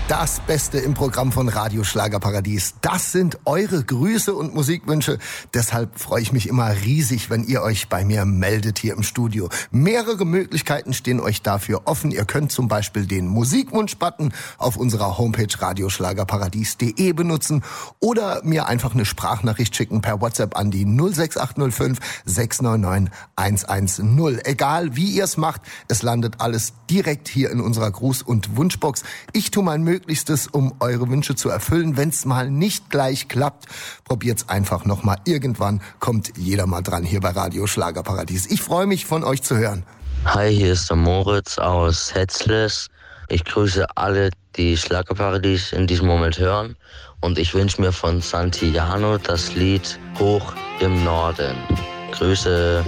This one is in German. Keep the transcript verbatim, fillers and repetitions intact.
Das Beste im Programm von Radio Schlagerparadies. Das sind eure Grüße und Musikwünsche. Deshalb freue ich mich immer riesig, wenn ihr euch bei mir meldet hier im Studio. Mehrere Möglichkeiten stehen euch dafür offen. Ihr könnt zum Beispiel den Musikwunsch-Button auf unserer Homepage radioschlagerparadies punkt de benutzen oder mir einfach eine Sprachnachricht schicken per WhatsApp an die null sechs acht null fünf sechs neun neun eins eins null. Egal wie ihr es macht, es landet alles direkt hier in unserer Gruß- und Wunschbox. Ich tue mein Möglichstes, um eure Wünsche zu erfüllen. Wenn es mal nicht gleich klappt, probiert's einfach nochmal. Irgendwann kommt jeder mal dran hier bei Radio Schlagerparadies. Ich freue mich, von euch zu hören. Hi, hier ist der Moritz aus Hetzles. Ich grüße alle, die Schlagerparadies in diesem Moment hören. Und ich wünsche mir von Santillano das Lied Hoch im Norden. Grüße.